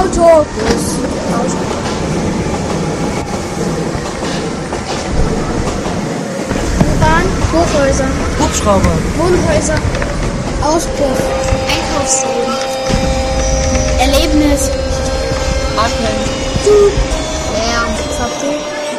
Auto. Bus. U-Bahn. Hochhäuser. Hubschrauber. Wohnhäuser. Auspuff. Einkaufsläden. Erlebnis. Atmen. Zug. Lärm. Fabrik.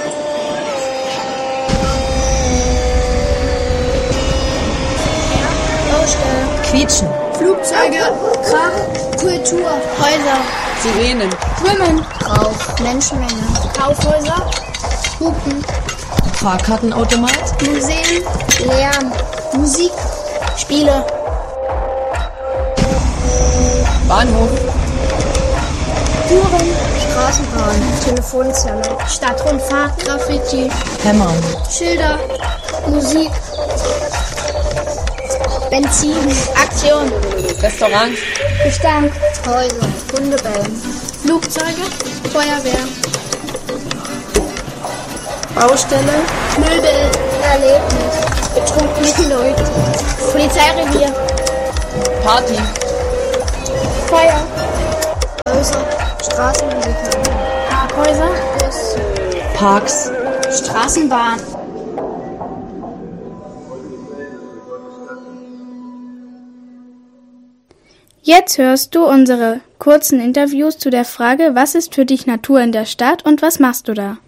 Baustelle. Quietschen. Flugzeuge. Krach. Kultur. Häuser. Sirenen. Schwimmen. Rauch. Menschenmenge. Kaufhäuser. Hupen. Fahrkartenautomat. Museen. Lärm. Musik. Spiele. Bahnhof. Türen. Straßenbahn. Telefonzelle. Stadtrundfahrt. Graffiti. Hämmern. Schilder. Musik. Benzin. Aktion. Restaurant. Gestank. Häuser. Hundebellen. Flugzeuge. Feuerwehr. Baustelle. Möbel. Erlebnis. Betrunkene Leute. Polizeirevier. Party. Feuer. Häuser. Straßenmusiker. Parkhäuser. Bus. Parks. Straßenbahn. Jetzt hörst du unsere kurzen Interviews zu der Frage, was ist für dich Natur in der Stadt und was machst du da?